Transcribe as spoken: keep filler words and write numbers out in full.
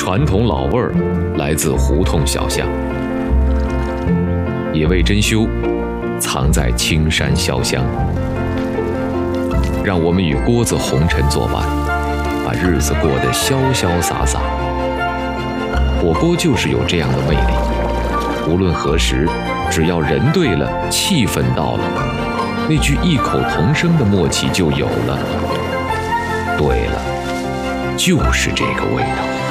传统老味儿来自胡同小巷，野味珍馐藏在青山潇湘。让我们与锅子红尘作伴，把日子过得潇潇洒洒。火锅就是有这样的魅力，无论何时，只要人对了，气氛到了，那句异口同声的默契就有了。对了，就是这个味道。